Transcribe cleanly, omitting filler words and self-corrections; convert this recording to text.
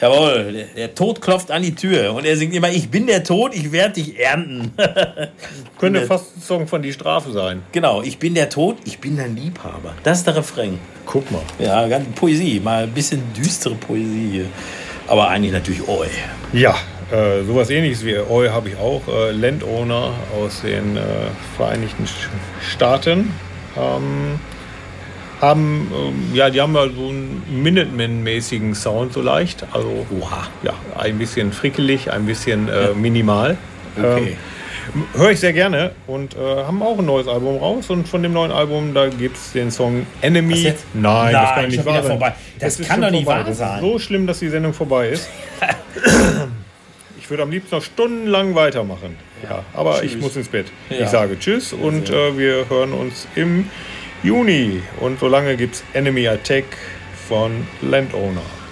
Jawohl, der Tod klopft an die Tür und er singt immer, ich bin der Tod, ich werde dich ernten. Könnte fast ein Song von Die Strafe sein. Genau, ich bin der Tod, ich bin dein Liebhaber. Das ist der Refrain. Guck mal. Ja, ganz Poesie, mal ein bisschen düstere Poesie hier. Aber eigentlich natürlich Oi. Ja, sowas ähnliches wie Oi habe ich auch. Landowner aus den Vereinigten Staaten. Die haben ja so einen Minuteman-mäßigen Sound so leicht. Also ja, ein bisschen frickelig, ein bisschen minimal. Okay. Höre ich sehr gerne und haben auch ein neues Album raus. Und von dem neuen Album, da gibt es den Song Enemy. Was jetzt? Nein, das kann nicht wahr sein. Vorbei. Das kann doch nicht wahr sein. Das ist so schlimm, dass die Sendung vorbei ist. Ich würde am liebsten noch stundenlang weitermachen. Ja, aber tschüss. Ich muss ins Bett. Ja. Ich sage Tschüss und wir hören uns im Juni. Und solange gibt es Enemy Attack von Landowner.